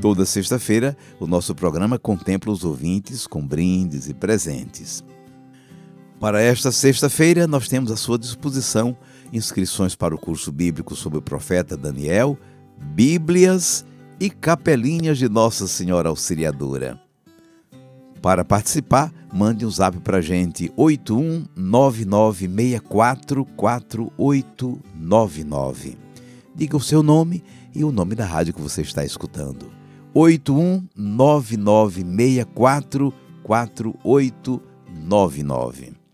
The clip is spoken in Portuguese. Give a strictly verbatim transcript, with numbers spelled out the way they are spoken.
Toda sexta-feira, o nosso programa contempla os ouvintes com brindes e presentes. Para esta sexta-feira, nós temos à sua disposição inscrições para o curso bíblico sobre o profeta Daniel, Bíblias e capelinhas de Nossa Senhora Auxiliadora. Para participar, mande um zap para a gente, oito um nove nove seis quatro quatro oito nove nove. Diga o seu nome e o nome da rádio que você está escutando. oito um nove nove seis quatro quatro oito nove nove.